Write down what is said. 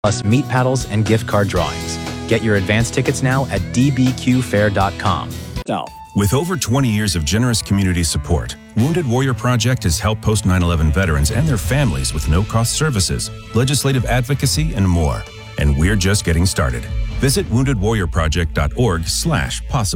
plus meat paddles and gift card drawings. Get your advance tickets now at dbqfair.com. Now, with over 20 years of generous community support, Wounded Warrior Project has helped post 9/11 veterans and their families with no-cost services, legislative advocacy, and more. And we're just getting started. Visit woundedwarriorproject.org/possible.